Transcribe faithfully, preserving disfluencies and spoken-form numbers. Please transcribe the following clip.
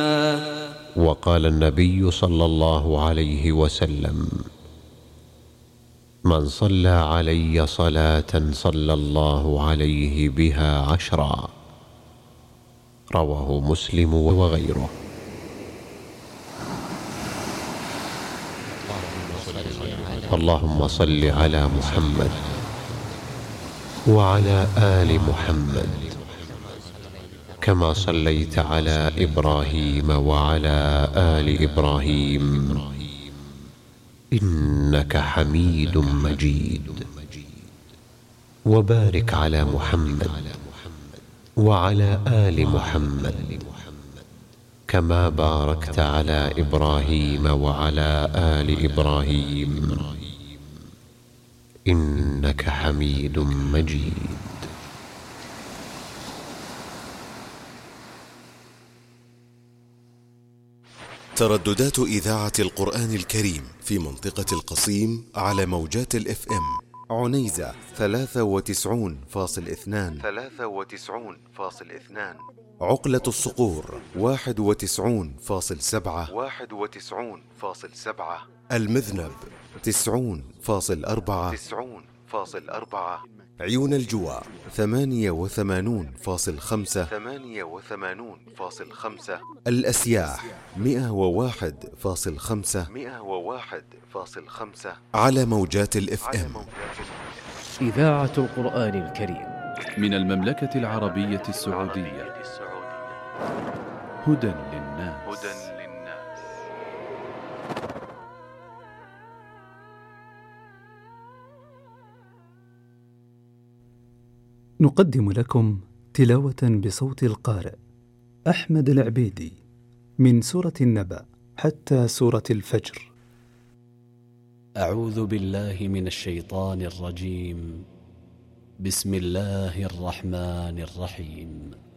وقال النبي صلى الله عليه وسلم: من صلى علي صلاة صلى الله عليه بها عشرا. رواه مسلم وغيره. اللهم صل على محمد وعلى آل محمد كما صليت على إبراهيم وعلى آل إبراهيم إنك حميد مجيد. وبارك على محمد وعلى آل محمد كما باركت على إبراهيم وعلى آل إبراهيم إنك حميد مجيد. ترددات إذاعة القرآن الكريم في منطقة القصيم على موجات الاف ام: عنيزة ثلاثة وتسعون فاصل اثنان ثلاثة وتسعون فاصل اثنان، عقلة الصقور واحد وتسعون فاصل سبعة واحد وتسعون فاصل سبعة، المذنب تسعون فاصل أربعة تسعون فاصل أربعة، عيون الجوى ثمانية وثمانون فاصل خمسة ثمانية وثمانون فاصل خمسة، الأسياح مئة وواحد فاصل خمسة مئة وواحد فاصل خمسة على موجات الاف ام. إذاعة القرآن الكريم من المملكة العربية السعودية. هدى للناس. نقدم لكم تلاوة بصوت القارئ أحمد العبيدي من سورة النبأ حتى سورة الفجر. أعوذ بالله من الشيطان الرجيم. بسم الله الرحمن الرحيم.